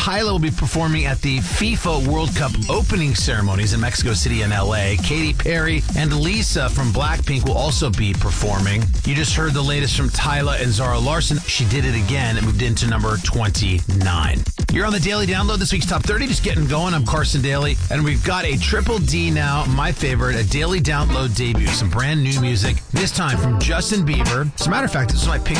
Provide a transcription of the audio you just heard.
Tyla will be performing at the FIFA World Cup opening ceremonies in Mexico City and LA. Katy Perry and Lisa from Blackpink will also be performing. You just heard the latest from Tyla and Zara Larsson. She did it again and moved into number 29. You're on the Daily Download, this week's Top 30. Just getting going. I'm Carson Daly, and we've got a Triple D now, my favorite, a Daily Download debut. Some brand new music, this time from Justin Bieber. As a matter of fact, this is my pick